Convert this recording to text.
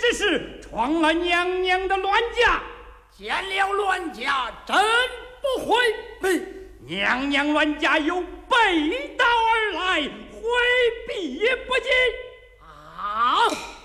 之事，闯了娘娘的乱家。 见了乱家，真不会。 娘娘乱家有背道而来，回避也不及。 啊！